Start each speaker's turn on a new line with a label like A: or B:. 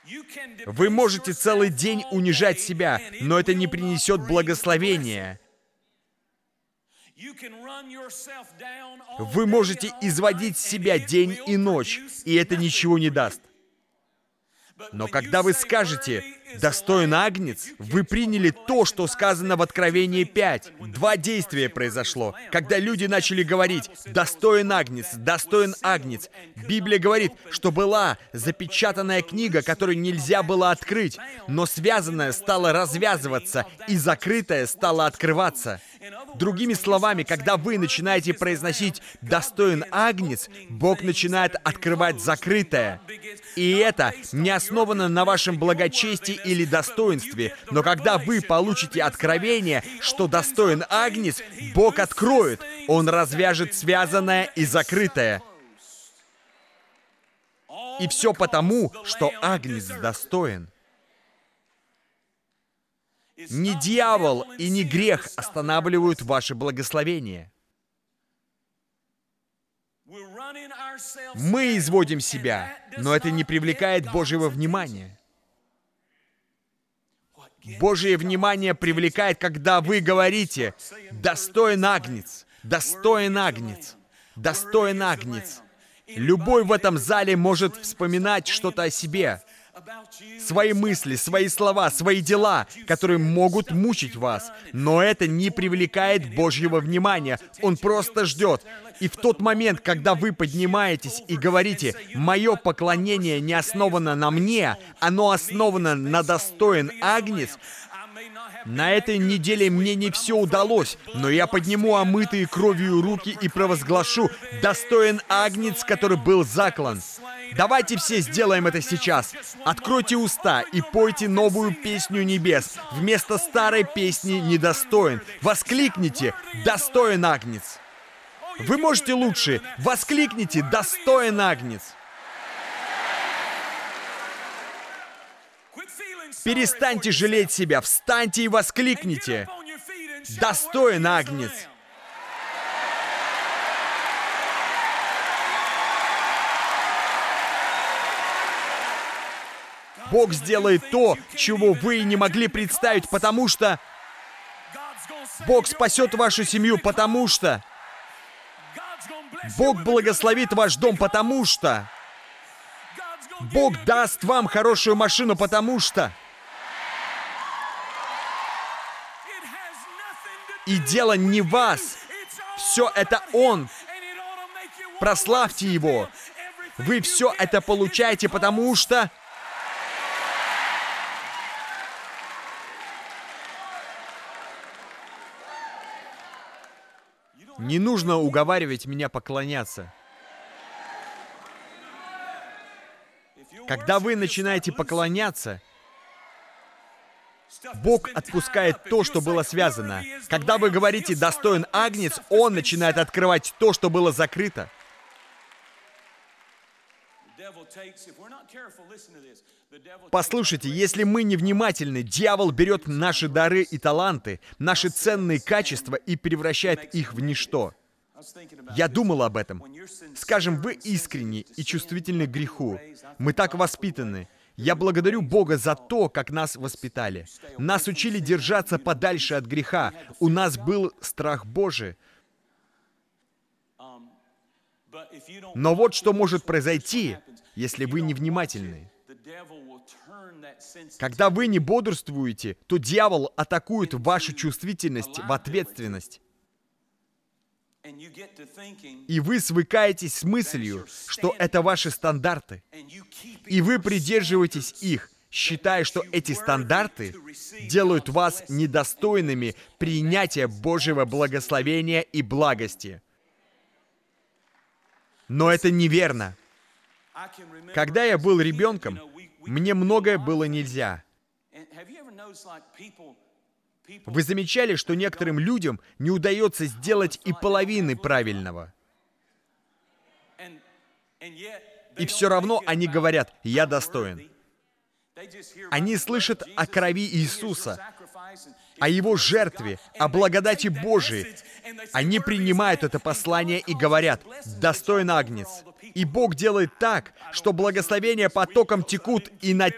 A: Вы можете целый день унижать себя, но это не принесет благословения. Вы можете изводить себя день и ночь, и это ничего не даст. Но когда вы скажете «достоин Агнец», вы приняли то, что сказано в Откровении 5. Два действия произошло. Когда люди начали говорить «достоин Агнец, достоин Агнец», Библия говорит, что была запечатанная книга, которую нельзя было открыть, но связанная стала развязываться, и закрытая стала открываться. Другими словами, когда вы начинаете произносить «достоин Агнец», Бог начинает открывать закрытое. И это не основано на вашем благочестии или достоинстве, но когда вы получите откровение, что достоин Агнец, Бог откроет, Он развяжет связанное и закрытое. И все потому, что Агнец достоин. Не дьявол и не грех останавливают ваше благословение. Мы изводим себя, но это не привлекает Божьего внимания. Божье внимание привлекает, когда вы говорите «достоин Агнец, достоин Агнец, достоин Агнец». Любой в этом зале может вспоминать что-то о себе. Свои мысли, свои слова, свои дела, которые могут мучить вас. Но это не привлекает Божьего внимания. Он просто ждет. И в тот момент, когда вы поднимаетесь и говорите «Мое поклонение не основано на мне, оно основано на достоин Агнец», на этой неделе мне не все удалось, но я подниму омытые кровью руки и провозглашу «Достоин Агнец, который был заклан». Давайте все сделаем это сейчас. Откройте уста и пойте новую песню небес. Вместо старой песни «Недостоин». Воскликните «Достоин Агнец». Вы можете лучше. Воскликните «Достоин Агнец». Перестаньте жалеть себя, встаньте и воскликните «Достоин Агнец». Бог сделает то, чего вы не могли представить, потому что Бог спасет вашу семью, потому что Бог благословит ваш дом, потому что Бог даст вам хорошую машину, потому что и дело не в вас. Все это Он. Прославьте Его. Вы все это получаете, потому что не нужно уговаривать меня поклоняться. Когда вы начинаете поклоняться, Бог отпускает то, что было связано. Когда вы говорите «достоин Агнец», Он начинает открывать то, что было закрыто. Послушайте, если мы невнимательны, дьявол берет наши дары и таланты, наши ценные качества и превращает их в ничто. Я думал об этом. Скажем, вы искренни и чувствительны к греху. Мы так воспитаны. Я благодарю Бога за то, как нас воспитали. Нас учили держаться подальше от греха. У нас был страх Божий. Но вот что может произойти, если вы невнимательны. Когда вы не бодрствуете, то дьявол атакует вашу чувствительность в ответственность. И вы свыкаетесь с мыслью, что это ваши стандарты. И вы придерживаетесь их, считая, что эти стандарты делают вас недостойными принятия Божьего благословения и благости. Но это неверно. Когда я был ребенком, мне многое было нельзя. Вы замечали, что некоторым людям не удается сделать и половины правильного? И все равно они говорят «я достоин». Они слышат о крови Иисуса, о Его жертве, о благодати Божией. Они принимают это послание и говорят «достоин Агнец». И Бог делает так, что благословения потоком текут и на